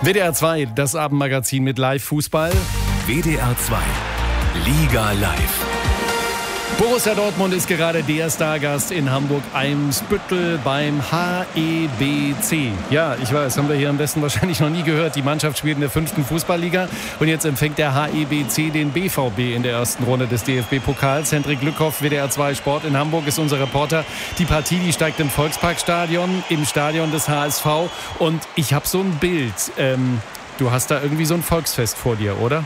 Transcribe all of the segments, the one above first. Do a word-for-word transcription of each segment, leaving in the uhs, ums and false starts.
W D R zwei, das Abendmagazin mit Live-Fußball. W D R zwei, Liga live. Borussia Dortmund ist gerade der Stargast in Hamburg-Eimsbüttel beim H E B C. Ja, ich weiß, haben wir hier am besten wahrscheinlich noch nie gehört. Die Mannschaft spielt in der fünften Fußballliga und jetzt empfängt der H E B C den B V B in der ersten Runde des D F B-Pokals. Hendrik Lückhoff, W D R zwei Sport in Hamburg, ist unser Reporter. Die Partie, die steigt im Volksparkstadion, im Stadion des H S V. Und ich habe so ein Bild. Ähm, du hast da irgendwie so ein Volksfest vor dir, oder?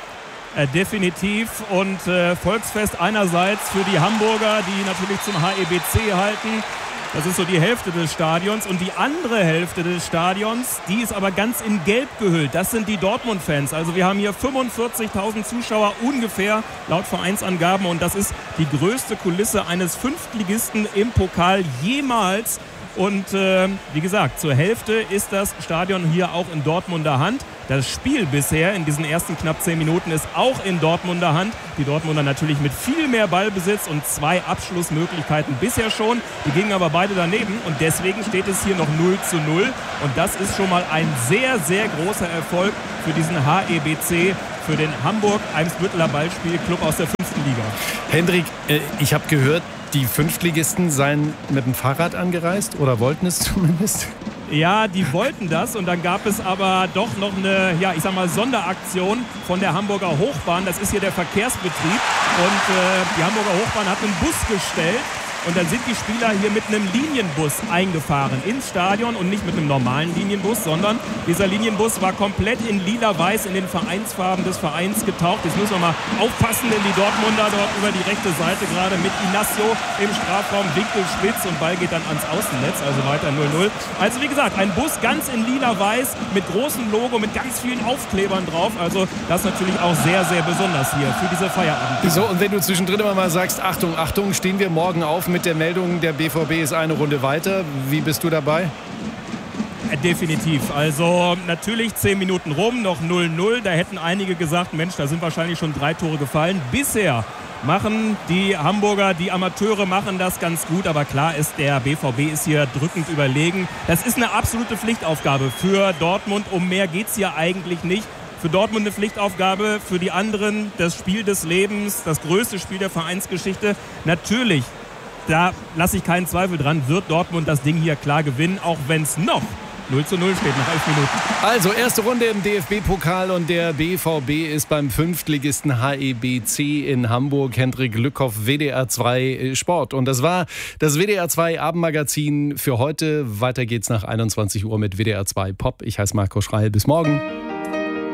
Äh, definitiv und äh, Volksfest einerseits für die Hamburger, die natürlich zum H E B C halten. Das ist so die Hälfte des Stadions und die andere Hälfte des Stadions, die ist aber ganz in Gelb gehüllt. Das sind die Dortmund-Fans. Also wir haben hier fünfundvierzigtausend Zuschauer ungefähr laut Vereinsangaben und das ist die größte Kulisse eines Fünftligisten im Pokal jemals. Und äh, wie gesagt, zur Hälfte ist das Stadion hier auch in Dortmunder Hand. Das Spiel bisher in diesen ersten knapp zehn Minuten ist auch in Dortmunder Hand. Die Dortmunder natürlich mit viel mehr Ballbesitz und zwei Abschlussmöglichkeiten bisher schon. Die gingen aber beide daneben und deswegen steht es hier noch null zu null. Und das ist schon mal ein sehr, sehr großer Erfolg für diesen H E B C, für den Hamburg-Eimsbütteler Ballspielclub aus der fünften Liga. Hendrik, äh, ich habe gehört, die Fünftligisten seien mit dem Fahrrad angereist oder wollten es zumindest? Ja, die wollten das und dann gab es aber doch noch eine, ja, ich sag mal, Sonderaktion von der Hamburger Hochbahn. Das ist hier der Verkehrsbetrieb und äh, die Hamburger Hochbahn hat einen Bus gestellt. Und dann sind die Spieler hier mit einem Linienbus eingefahren ins Stadion und nicht mit einem normalen Linienbus, sondern dieser Linienbus war komplett in lila-weiß in den Vereinsfarben des Vereins getaucht. Jetzt müssen wir mal aufpassen, denn die Dortmunder dort über die rechte Seite gerade mit Inacio im Strafraum, Winkel spitz und Ball geht dann ans Außennetz, also weiter null null. Also wie gesagt, ein Bus ganz in lila-weiß mit großem Logo, mit ganz vielen Aufklebern drauf. Also das natürlich auch sehr, sehr besonders hier für diese Feierabend. So, und wenn du zwischendrin immer mal sagst, Achtung, Achtung, stehen wir morgen auf mit der Meldung, der B V B ist eine Runde weiter. Wie bist du dabei? Definitiv. Also natürlich zehn Minuten rum, noch null null. Da hätten einige gesagt, Mensch, da sind wahrscheinlich schon drei Tore gefallen. Bisher machen die Hamburger, die Amateure machen das ganz gut. Aber klar ist, der B V B ist hier drückend überlegen. Das ist eine absolute Pflichtaufgabe für Dortmund. Um mehr geht es hier eigentlich nicht. Für Dortmund eine Pflichtaufgabe, für die anderen das Spiel des Lebens, das größte Spiel der Vereinsgeschichte. Natürlich, da lasse ich keinen Zweifel dran, wird Dortmund das Ding hier klar gewinnen, auch wenn es noch null zu null steht nach elf Minuten. Also erste Runde im D F B-Pokal und der B V B ist beim Fünftligisten H E B C in Hamburg. Hendrik Lückhoff, W D R zwei Sport. Und das war das W D R zwei Abendmagazin für heute. Weiter geht's nach einundzwanzig Uhr mit W D R zwei Pop. Ich heiße Marco Schreil. Bis morgen.